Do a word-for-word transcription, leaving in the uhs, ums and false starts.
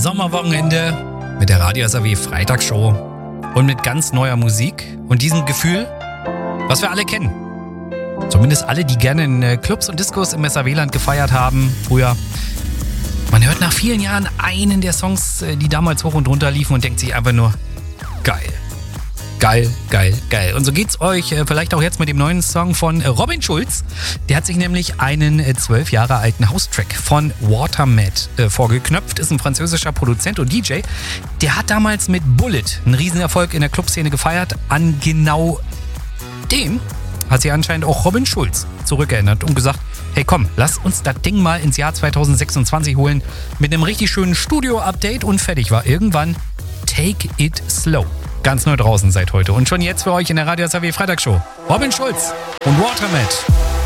Sommerwochenende mit der Radio S A W Freitagsshow und mit ganz neuer Musik und diesem Gefühl, was wir alle kennen. Zumindest alle, die gerne in Clubs und Discos im S A W-Land gefeiert haben, früher. Man hört nach vielen Jahren einen der Songs, die damals hoch und runter liefen und denkt sich einfach nur, geil. Geil, geil, geil. Und so geht's euch vielleicht auch jetzt mit dem neuen Song von Robin Schulz. Der hat sich nämlich einen zwölf Jahre alten House-Track von Watermat äh, vorgeknöpft. Ist ein französischer Produzent und D J. Der hat damals mit Bullet einen Riesenerfolg in der Clubszene gefeiert. An genau dem hat sich anscheinend auch Robin Schulz zurückerinnert und gesagt, hey komm, lass uns das Ding mal ins Jahr zweitausendsechsundzwanzig holen mit einem richtig schönen Studio-Update und fertig war irgendwann Take It Slow. Ganz neu draußen seit heute. Und schon jetzt für euch in der Radio S A W Freitagsshow Robin Schulz und Watermat.